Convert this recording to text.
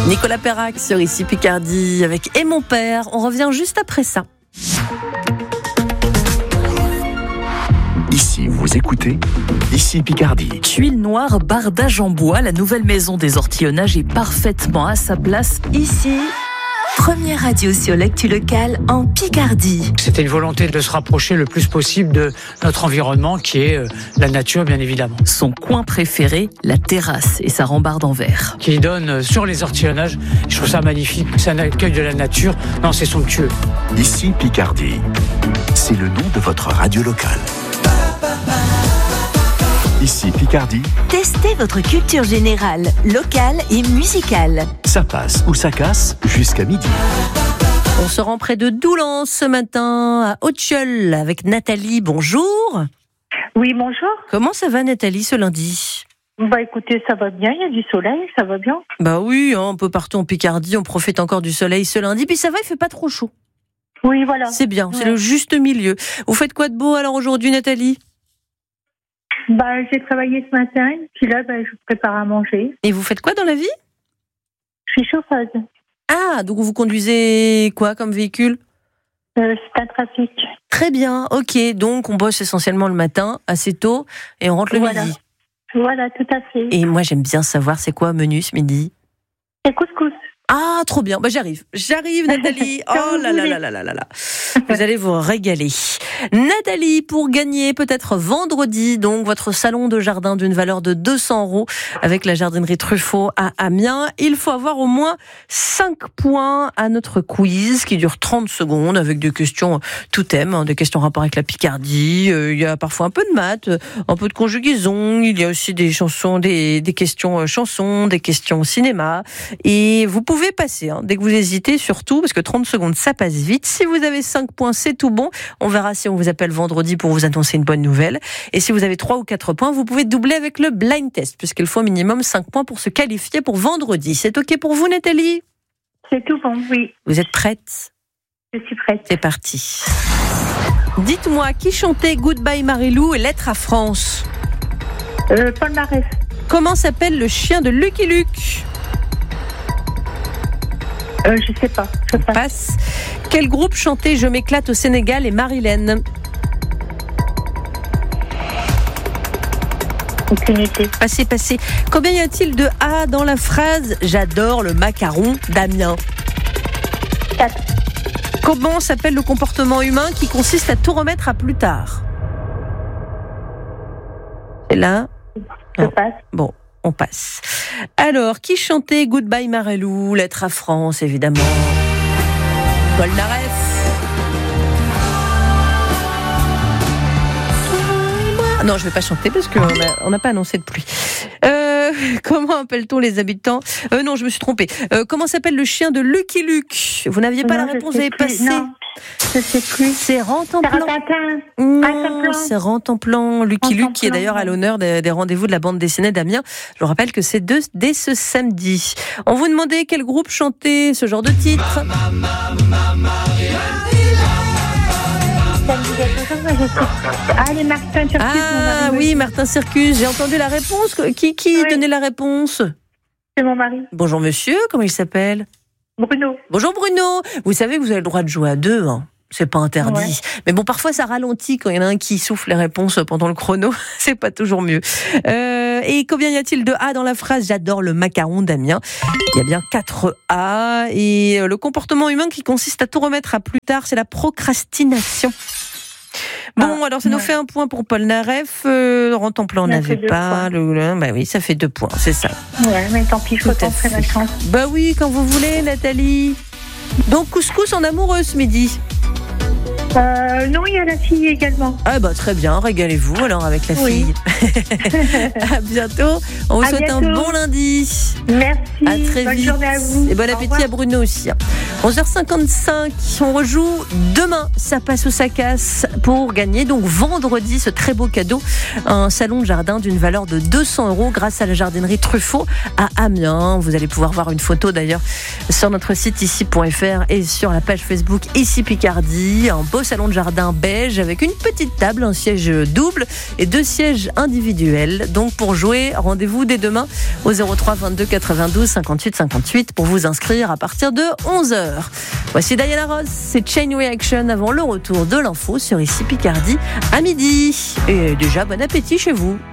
Nicolas Perrac sur Ici Picardie avec Et mon père. On revient juste après ça. Ici, vous écoutez Ici Picardie. Tuile noire, bardage en bois, la nouvelle maison des ortillonnages est parfaitement à sa place ici. Première radio sur l'actu locale en Picardie. C'était une volonté de se rapprocher le plus possible de notre environnement qui est la nature, bien évidemment. Son coin préféré, la terrasse et sa rambarde en verre. Qui donne sur les ortillonnages. Je trouve ça magnifique. C'est un accueil de la nature. Non, c'est somptueux. Ici Picardie. C'est le nom de votre radio locale. Ici Picardie. Testez votre culture générale, locale et musicale. Ça passe ou ça casse jusqu'à midi. On se rend près de Doullens ce matin, à Hautcheul, avec Nathalie. Bonjour. Oui, bonjour. Comment ça va, Nathalie, ce lundi ? Écoutez, ça va bien, il y a du soleil, ça va bien. Oui, un peu partout en Picardie, on profite encore du soleil ce lundi. Puis ça va, il fait pas trop chaud. Oui, voilà. C'est bien, c'est le juste milieu. Vous faites quoi de beau alors aujourd'hui, Nathalie ? J'ai travaillé ce matin, puis là, je prépare à manger. Et vous faites quoi dans la vie ? Je suis chauffeuse. Ah, donc vous conduisez quoi comme véhicule ? C'est un trafic. Très bien, ok. Donc on bosse essentiellement le matin, assez tôt, et on rentre le midi. Voilà, tout à fait. Et moi, j'aime bien savoir c'est quoi menu ce midi ? C'est couscous. Ah, trop bien. J'arrive, Nathalie. Oh là là là là là là. Vous allez vous régaler. Nathalie, pour gagner peut-être vendredi, donc votre salon de jardin d'une valeur de 200 € avec la jardinerie Truffaut à Amiens, il faut avoir au moins 5 points à notre quiz qui dure 30 secondes avec des questions tout thème, des questions en rapport avec la Picardie. Il y a parfois un peu de maths, un peu de conjugaison. Il y a aussi des chansons, des questions chansons, des questions cinéma. Et vous pouvez passer, dès que vous hésitez, surtout, parce que 30 secondes, ça passe vite. Si vous avez 5 points, c'est tout bon. On verra si on vous appelle vendredi pour vous annoncer une bonne nouvelle. Et si vous avez 3 ou 4 points, vous pouvez doubler avec le blind test, puisqu'il faut au minimum 5 points pour se qualifier pour vendredi. C'est OK pour vous, Nathalie ? C'est tout bon, oui. Vous êtes prête ? Je suis prête. C'est parti. Dites-moi, qui chantait Goodbye Marilou et Lettre à France ? Paul Naref. Comment s'appelle le chien de Lucky Luke ? Je sais pas. Je passe. Quel groupe chantait Je m'éclate au Sénégal et Marilyn ? Aucune idée. Passez. Combien y a-t-il de A dans la phrase J'adore le macaron d'Amiens ? 4. Comment s'appelle le comportement humain qui consiste à tout remettre à plus tard ? Et là ? Je passe. Bon. On passe. Alors, qui chantait Goodbye Marilou, Lettre à France, évidemment. Paul Naref. Non, je ne vais pas chanter parce qu'on n'a pas annoncé de pluie. Comment appelle-t-on les habitants ? Non, je me suis trompée. Comment s'appelle le chien de Lucky Luke ? Vous n'aviez pas la réponse, vous avez passé. Non, je ne sais plus. C'est Rantanplan. Non, c'est Rantanplan. Lucky Luke, qui est d'ailleurs à l'honneur des rendez-vous de la bande dessinée d'Amiens. Je vous rappelle que c'est dès ce samedi. On vous demandait quel groupe chantait ce genre de titre. Allez, Martin Circus. Ah oui, Martin Circus. J'ai entendu la réponse. Qui donnait la réponse ? C'est mon mari. Bonjour monsieur, comment il s'appelle ? Bruno. Bonjour Bruno. Vous savez que vous avez le droit de jouer à 2, C'est pas interdit. Ouais. Mais bon, parfois ça ralentit quand il y en a un qui souffle les réponses pendant le chrono. C'est pas toujours mieux. Et combien y a-t-il de A dans la phrase J'adore le macaron d'Amiens ? Il y a bien 4 A. Et le comportement humain qui consiste à tout remettre à plus tard, c'est la procrastination. Bon, alors ça nous fait 1 point pour Paul Naref. Rantanplan, on n'avait pas. Oui, ça fait 2 points, c'est ça. Ouais, mais tant pis, il faut tenter la chance. Oui, quand vous voulez, Nathalie. Donc, couscous en amoureux ce midi. Non, il y a la fille également. Très bien, régalez-vous alors avec la fille. À bientôt. On vous souhaite un bon lundi. Merci. À très bonne vite. Journée à vous. Et bon appétit à Bruno aussi. 11h55, on rejoue demain, ça passe ou ça casse, pour gagner donc vendredi ce très beau cadeau, un salon de jardin d'une valeur de 200 € grâce à la jardinerie Truffaut à Amiens. Vous allez pouvoir voir une photo d'ailleurs sur notre site ici.fr et sur la page Facebook Ici Picardie. Un beau beau salon de jardin beige avec une petite table, un siège double et 2 sièges individuels. Donc pour jouer, rendez-vous dès demain au 03 22 92 58 58 pour vous inscrire à partir de 11h. Voici Diana Ross, c'est Chain Reaction avant le retour de l'info sur Ici Picardie à midi. Et déjà, bon appétit chez vous.